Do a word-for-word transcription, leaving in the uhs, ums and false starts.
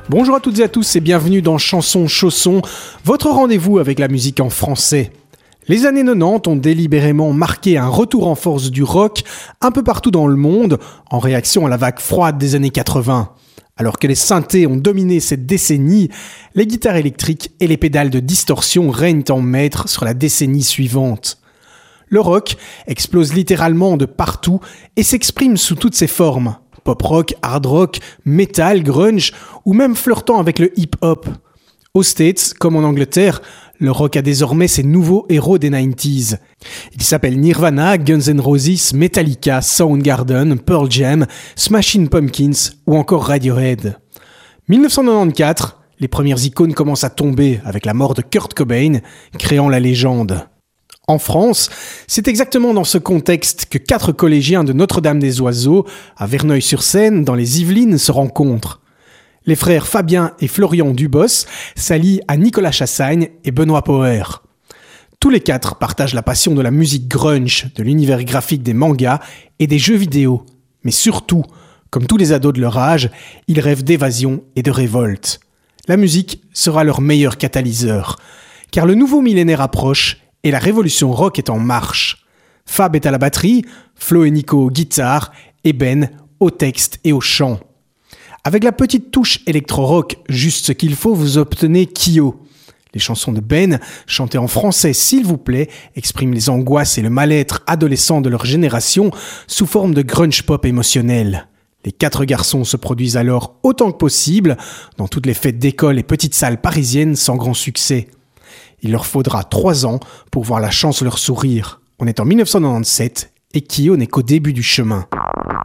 Bonjour à toutes et à tous et bienvenue dans Chanson Chausson, votre rendez-vous avec la musique en français. Les années quatre-vingt-dix ont délibérément marqué un retour en force du rock un peu partout dans le monde, en réaction à la vague froide des années quatre-vingts. Alors que les synthés ont dominé cette décennie, les guitares électriques et les pédales de distorsion règnent en maître sur la décennie suivante. Le rock explose littéralement de partout et s'exprime sous toutes ses formes. Pop rock, hard rock, metal, grunge ou même flirtant avec le hip-hop. Aux States, comme en Angleterre, le rock a désormais ses nouveaux héros des quatre-vingt-dix. Ils s'appellent Nirvana, Guns N' Roses, Metallica, Soundgarden, Pearl Jam, Smashing Pumpkins ou encore Radiohead. dix-neuf cent quatre-vingt-quatorze, les premières icônes commencent à tomber avec la mort de Kurt Cobain, créant la légende. En France, c'est exactement dans ce contexte que quatre collégiens de Notre-Dame-des-Oiseaux, à Verneuil-sur-Seine, dans les Yvelines, se rencontrent. Les frères Fabien et Florian Dubos s'allient à Nicolas Chassagne et Benoît Poher. Tous les quatre partagent la passion de la musique grunge, de l'univers graphique des mangas et des jeux vidéo. Mais surtout, comme tous les ados de leur âge, ils rêvent d'évasion et de révolte. La musique sera leur meilleur catalyseur, car le nouveau millénaire approche et la révolution rock est en marche. Fab est à la batterie, Flo et Nico aux guitares, et Ben au texte et au chant. Avec la petite touche électro-rock, juste ce qu'il faut, vous obtenez Kyo. Les chansons de Ben, chantées en français s'il vous plaît, expriment les angoisses et le mal-être adolescent de leur génération sous forme de grunge pop émotionnel. Les quatre garçons se produisent alors autant que possible dans toutes les fêtes d'école et petites salles parisiennes sans grand succès. Il leur faudra trois ans pour voir la chance leur sourire. On est en dix-neuf cent quatre-vingt-dix-sept et Kyo n'est qu'au début du chemin.